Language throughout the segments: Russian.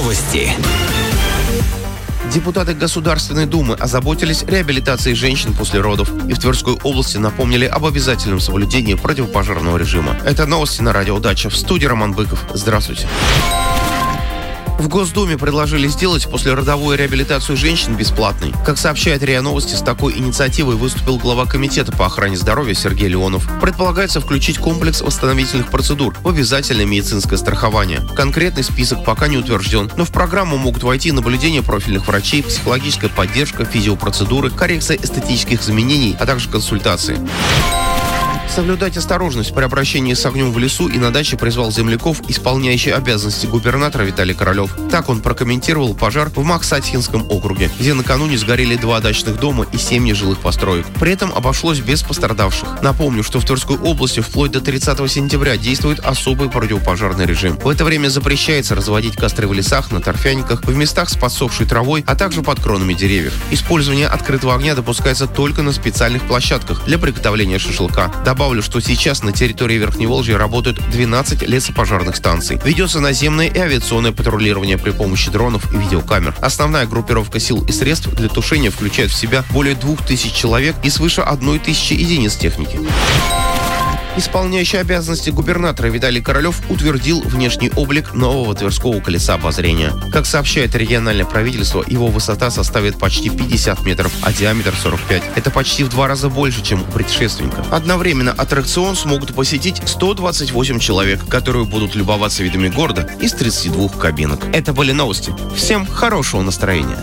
Новости. Депутаты Государственной Думы озаботились реабилитацией женщин после родов и в Тверской области напомнили об обязательном соблюдении противопожарного режима. Это новости на радио «Дача». В студии Роман Быков. Здравствуйте. В Госдуме предложили сделать послеродовую реабилитацию женщин бесплатной. Как сообщает РИА Новости, с такой инициативой выступил глава Комитета по охране здоровья Сергей Леонов. Предполагается включить комплекс восстановительных процедур в обязательное медицинское страхование. Конкретный список пока не утвержден, но в программу могут войти наблюдение профильных врачей, психологическая поддержка, физиопроцедуры, коррекция эстетических изменений, а также консультации. Соблюдать осторожность при обращении с огнем в лесу и на даче призвал земляков, исполняющий обязанности губернатора Виталий Королев. Так он прокомментировал пожар в Максатхинском округе, где накануне сгорели 2 дачных дома и 7 нежилых построек. При этом обошлось без пострадавших. Напомню, что в Тверской области вплоть до 30 сентября действует особый противопожарный режим. В это время запрещается разводить костры в лесах, на торфяниках, в местах с подсохшей травой, а также под кронами деревьев. Использование открытого огня допускается только на специальных площадках для приготовления шашлыка. Добавлю, что сейчас на территории Верхневолжья работают 12 лесопожарных станций. Ведется наземное и авиационное патрулирование при помощи дронов и видеокамер. Основная группировка сил и средств для тушения включает в себя более 2000 человек и свыше 1000 единиц техники. Исполняющий обязанности губернатора Виталий Королев утвердил внешний облик нового Тверского колеса обозрения. Как сообщает региональное правительство, его высота составит почти 50 метров, а диаметр 45. Это почти в 2 раза больше, чем у предшественника. Одновременно аттракцион смогут посетить 128 человек, которые будут любоваться видами города из 32 кабинок. Это были новости. Всем хорошего настроения.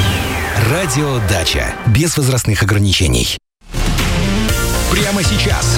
Радио «Дача». Без возрастных ограничений. Прямо сейчас